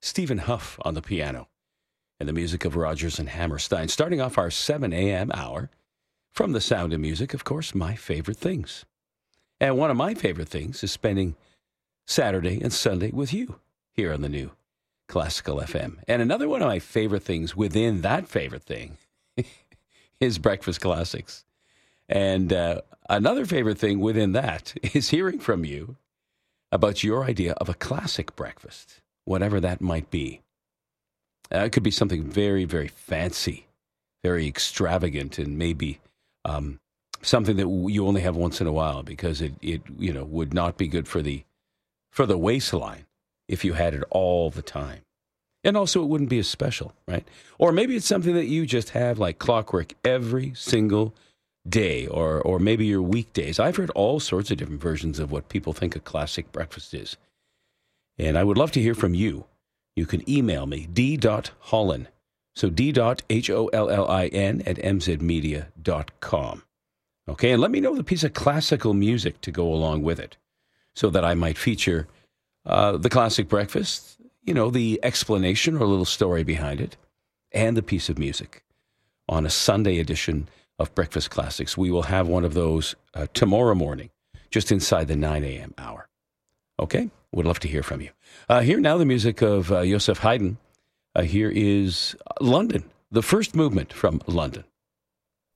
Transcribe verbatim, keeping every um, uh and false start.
Stephen Huff on the piano, and the music of Rodgers and Hammerstein. Starting off our seven a.m. hour from The Sound of Music, of course, my favorite things. And one of my favorite things is spending Saturday and Sunday with you here on the new Classical F M. And another one of my favorite things within that favorite thing is Breakfast Classics. And uh, another favorite thing within that is hearing from you about your idea of a classic breakfast, whatever that might be. Uh, it could be something very, very fancy, very extravagant, and maybe um, something that you only have once in a while because it, it, you know, would not be good for the for the waistline if you had it all the time. And also, it wouldn't be as special, right? Or maybe it's something that you just have like clockwork every single day, or or maybe your weekdays. I've heard all sorts of different versions of what people think a classic breakfast is. And I would love to hear from you. You can email me, d.hollin, so d.h o l l i n at m z media dot com. Okay, and let me know the piece of classical music to go along with it so that I might feature uh, the classic breakfast, you know, the explanation or a little story behind it, and the piece of music on a Sunday edition of Breakfast Classics. We will have one of those uh, tomorrow morning, just inside the nine a.m. hour. Okay? Would love to hear from you. Uh, here now the music of uh, Joseph Haydn. Uh, here is London, the first movement from London.